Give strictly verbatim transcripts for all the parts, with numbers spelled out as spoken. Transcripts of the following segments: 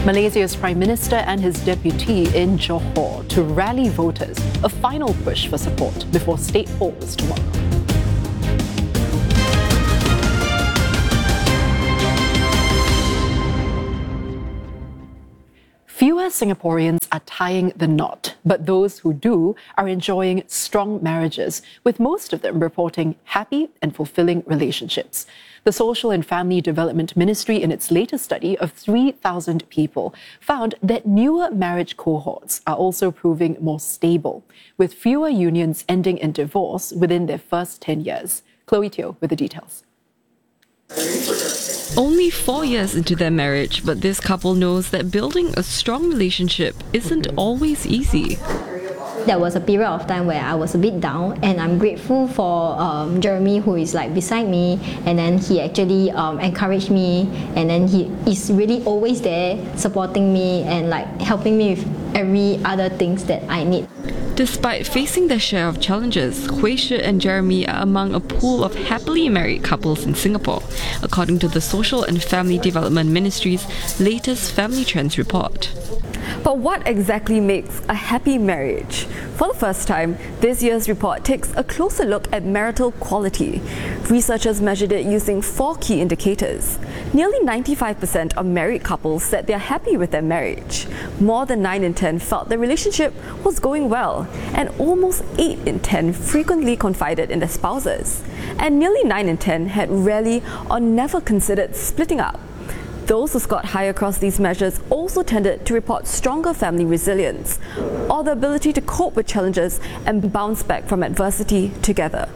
Malaysia's Prime Minister and his deputy in Johor to rally voters, a final push for support before state polls tomorrow. Fewer Singaporeans are tying the knot, but those who do are enjoying strong marriages, with most of them reporting happy and fulfilling relationships. The Social and Family Development Ministry, in its latest study of three thousand people, found that newer marriage cohorts are also proving more stable, with fewer unions ending in divorce within their first ten years. Chloe Teo with the details. Only four years into their marriage, but this couple knows that building a strong relationship isn't always easy. There was a period of time where I was a bit down, and I'm grateful for um, Jeremy, who is like beside me, and then he actually um, encouraged me, and then he is really always there supporting me and like helping me with every other things that I need. Despite facing their share of challenges, Hui Shi and Jeremy are among a pool of happily married couples in Singapore, according to the Social and Family Development Ministry's latest Family Trends report. But what exactly makes a happy marriage? For the first time, this year's report takes a closer look at marital quality. Researchers measured it using four key indicators. Nearly ninety-five percent of married couples said they're happy with their marriage. More than nine in ten felt their relationship was going well, and almost eight in ten frequently confided in their spouses. And nearly nine in ten had rarely or never considered splitting up. Those who scored high across these measures also tended to report stronger family resilience, or the ability to cope with challenges and bounce back from adversity together.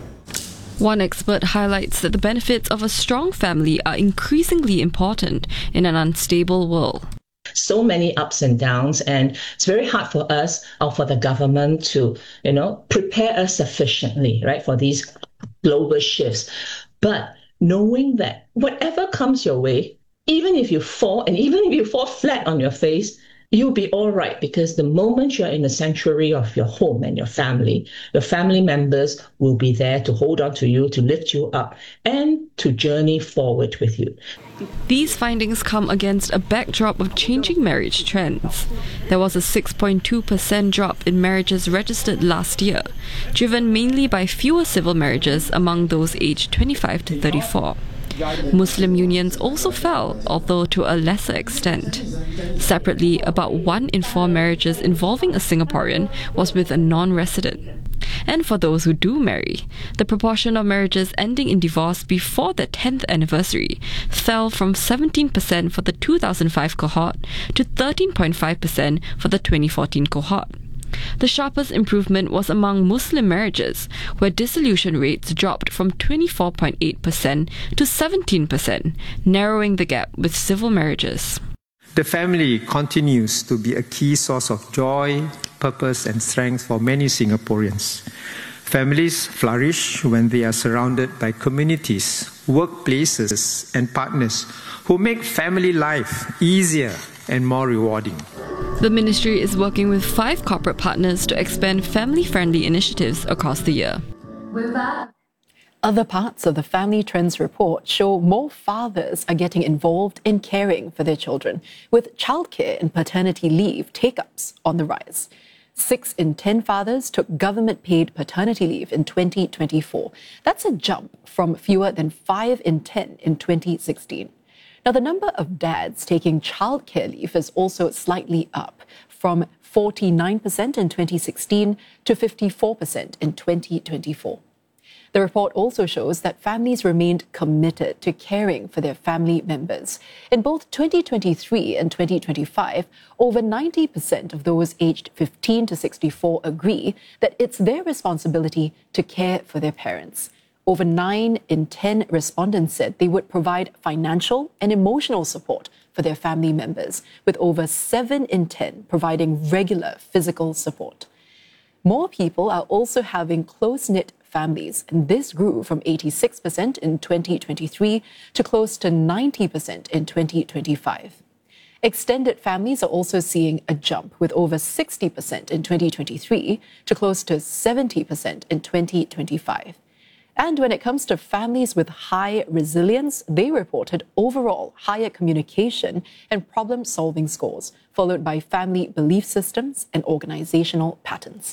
One expert highlights that the benefits of a strong family are increasingly important in an unstable world. So many ups and downs, and it's very hard for us or for the government to, you know, prepare us sufficiently, right, for these global shifts. But knowing that whatever comes your way, even if you fall, and even if you fall flat on your face, you'll be all right, because the moment you're in the sanctuary of your home and your family, your family members will be there to hold on to you, to lift you up, and to journey forward with you. These findings come against a backdrop of changing marriage trends. There was a six point two percent drop in marriages registered last year, driven mainly by fewer civil marriages among those aged twenty-five to thirty-four. Muslim unions also fell, although to a lesser extent. Separately, about one in four marriages involving a Singaporean was with a non-resident. And for those who do marry, the proportion of marriages ending in divorce before their tenth anniversary fell from seventeen percent for the two thousand five cohort to thirteen point five percent for the twenty fourteen cohort. The sharpest improvement was among Muslim marriages, where dissolution rates dropped from twenty-four point eight percent to seventeen percent, narrowing the gap with civil marriages. The family continues to be a key source of joy, purpose and strength for many Singaporeans. Families flourish when they are surrounded by communities, workplaces and partners who make family life easier and more rewarding. The ministry is working with five corporate partners to expand family-friendly initiatives across the year. With that, other parts of the Family Trends report show more fathers are getting involved in caring for their children, with childcare and paternity leave take-ups on the rise. Six in ten fathers took government-paid paternity leave in twenty twenty-four. That's a jump from fewer than five in ten in twenty sixteen. Now, the number of dads taking childcare leave is also slightly up, from forty-nine percent in twenty sixteen to fifty-four percent in twenty twenty-four. The report also shows that families remained committed to caring for their family members. In both twenty twenty-three and twenty twenty-five, over ninety percent of those aged fifteen to sixty-four agree that it's their responsibility to care for their parents. Over nine in ten respondents said they would provide financial and emotional support for their family members, with over seven in ten providing regular physical support. More people are also having close-knit families, and this grew from eighty-six percent in twenty twenty-three to close to ninety percent in twenty twenty-five. Extended families are also seeing a jump, with over sixty percent in twenty twenty-three to close to seventy percent in twenty twenty-five. And when it comes to families with high resilience, they reported overall higher communication and problem-solving scores, followed by family belief systems and organizational patterns.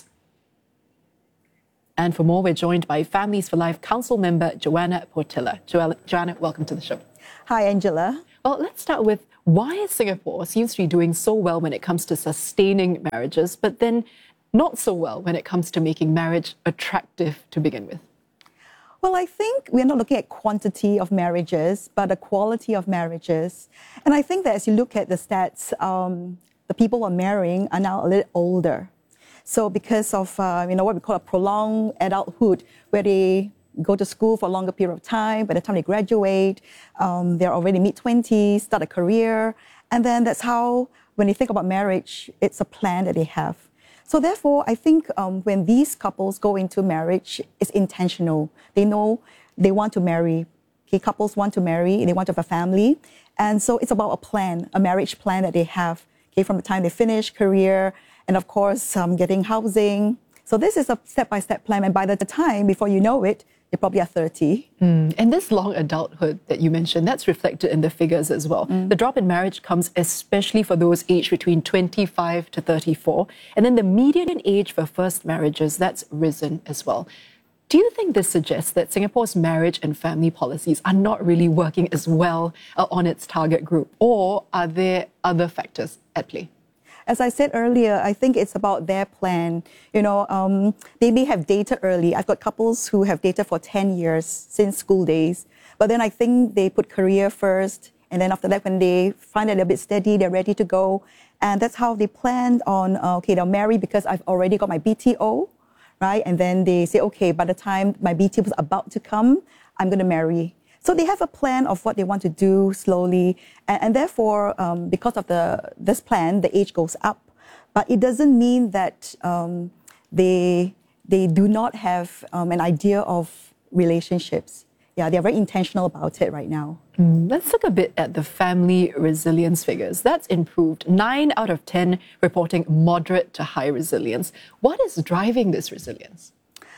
And for more, we're joined by Families for Life Council member Joanna Portilla. Jo- Joanna, welcome to the show. Hi, Angela. Well, let's start with why Singapore seems to be doing so well when it comes to sustaining marriages, but then not so well when it comes to making marriage attractive to begin with. Well, I think we're not looking at quantity of marriages, but the quality of marriages. And I think that as you look at the stats, um, the people who are marrying are now a little older. So because of, uh, you know, what we call a prolonged adulthood, where they go to school for a longer period of time, by the time they graduate, um, they're already mid-twenties, start a career. And then that's how, when they think about marriage, it's a plan that they have. So therefore, I think um, when these couples go into marriage, it's intentional. They know they want to marry. Okay, couples want to marry, they want to have a family. And so it's about a plan, a marriage plan that they have, okay, from the time they finish career, and of course, um, getting housing. So this is a step-by-step plan. And by the time, before you know it, they probably are thirty. Mm. And this long adulthood that you mentioned, that's reflected in the figures as well. Mm. The drop in marriage comes especially for those aged between twenty-five to thirty-four. And then the median age for first marriages, that's risen as well. Do you think this suggests that Singapore's marriage and family policies are not really working as well uh, on its target group? Or are there other factors at play? As I said earlier, I think it's about their plan. You know, um, they may have dated early. I've got couples who have dated for ten years since school days. But then I think they put career first. And then after that, when they find that they're a bit steady, they're ready to go. And that's how they planned on, uh, okay, they'll marry because I've already got my B T O, right? And then they say, okay, by the time my B T O is about to come, I'm going to marry. So they have a plan of what they want to do slowly, and, and therefore, um, because of the this plan, the age goes up. But it doesn't mean that um, they they do not have um, an idea of relationships. Yeah, they're very intentional about it right now. Mm, let's look a bit at the family resilience figures. That's improved. Nine out of ten reporting moderate to high resilience. What is driving this resilience?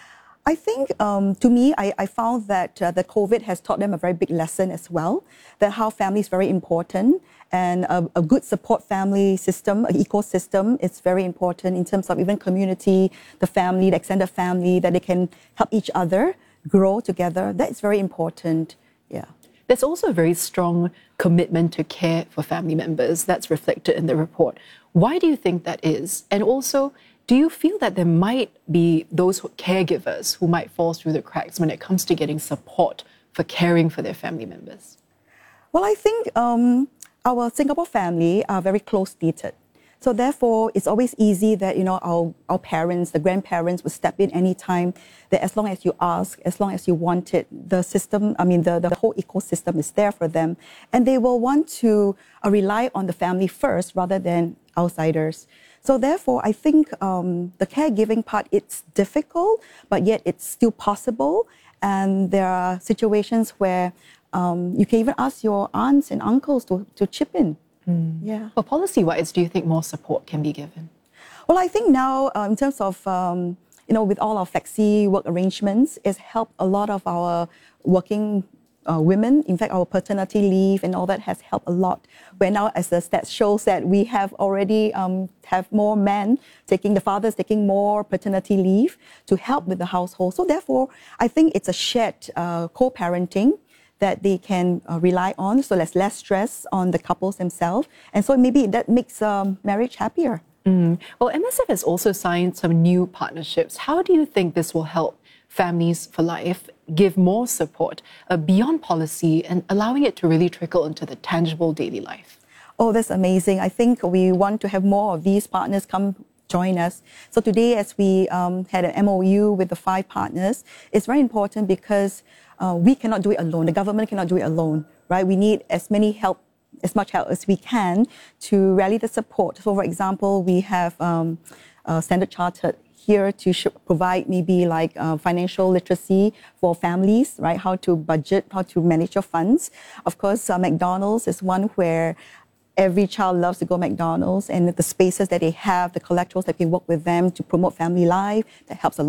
I think, um, to me, I, I found that uh, the COVID has taught them a very big lesson as well, that how family is very important, and a, a good support family system, an ecosystem, is very important in terms of even community, the family, the extended family, that they can help each other grow together. That is very important, yeah. There's also a very strong commitment to care for family members. That's reflected in the report. Why do you think that is? And also, do you feel that there might be those caregivers who might fall through the cracks when it comes to getting support for caring for their family members? Well, I think um, our Singapore family are very close-knitted. So therefore, it's always easy that, you know, our, our parents, the grandparents will step in anytime, that as long as you ask, as long as you want it, the system, I mean, the, the whole ecosystem is there for them. And they will want to uh, rely on the family first rather than outsiders. So therefore, I think um, the caregiving part, it's difficult, but yet it's still possible. And there are situations where um, you can even ask your aunts and uncles to, to chip in. Mm. Yeah. Well, policy-wise, do you think more support can be given? Well, I think now, uh, in terms of, um, you know, with all our flexi work arrangements, it's helped a lot of our working Uh, women. In fact, our paternity leave and all that has helped a lot. Where now, as the stats shows that we have already um, have more men taking, the fathers taking more paternity leave to help with the household. So therefore, I think it's a shared uh, co-parenting that they can uh, rely on. So there's less stress on the couples themselves. And so maybe that makes um, marriage happier. Mm. Well, M S F has also signed some new partnerships. How do you think this will help Families for Life give more support uh, beyond policy and allowing it to really trickle into the tangible daily life? Oh, that's amazing. I think we want to have more of these partners come join us. So today, as we um, had an M O U with the five partners, it's very important because uh, we cannot do it alone. The government cannot do it alone, right? We need as many help, as much help as we can to rally the support. So, for example, we have um, uh, Standard Chartered here to provide maybe like uh, financial literacy for families, right? How to budget, how to manage your funds. Of course, uh, McDonald's is one where every child loves to go McDonald's, and the spaces that they have, the collaterals that can work with them to promote family life, that helps a lot.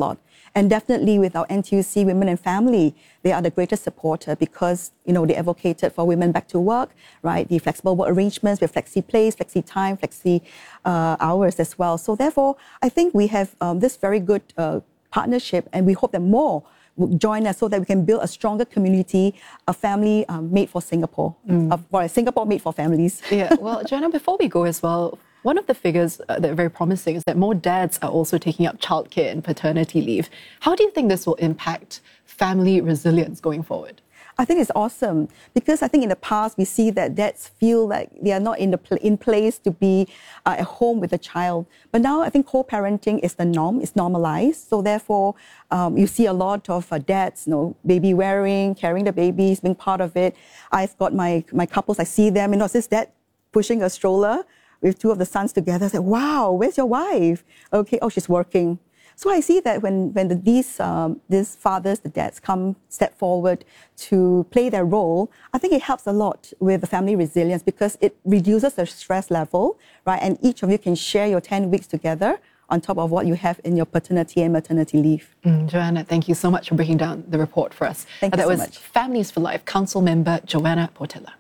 And definitely with our N T U C Women and Family, they are the greatest supporter because, you know, they advocated for women back to work, right? The flexible work arrangements with flexi place, flexi time, flexi uh, hours as well. So therefore, I think we have um, this very good uh, partnership, and we hope that more will join us so that we can build a stronger community, a family um, made for Singapore, mm. uh, well, Singapore made for families. Yeah, well, Joanna, before we go as well, one of the figures uh, that are very promising is that more dads are also taking up childcare and paternity leave. How do you think this will impact family resilience going forward? I think it's awesome because I think in the past we see that dads feel like they are not in the pl- in place to be uh, at home with the child. But now I think co-parenting is the norm, it's normalized. So therefore, um, you see a lot of uh, dads, you know, baby wearing, carrying the babies, being part of it. I've got my my couples, I see them, you know, this dad pushing a stroller with two of the sons together. I say, wow, where's your wife? Okay, oh, she's working. So I see that when, when the, these, um, these fathers, the dads, come, step forward to play their role, I think it helps a lot with the family resilience because it reduces the stress level, right? And each of you can share your ten weeks together on top of what you have in your paternity and maternity leave. Mm, Joanna, thank you so much for breaking down the report for us. Thank uh, you that so was much. Families for Life Council member Joanna Portela.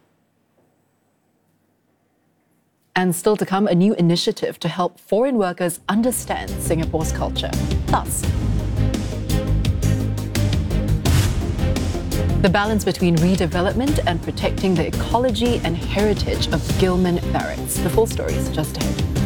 And still to come, a new initiative to help foreign workers understand Singapore's culture. Plus, the balance between redevelopment and protecting the ecology and heritage of Gillman Barracks. The full story is just ahead.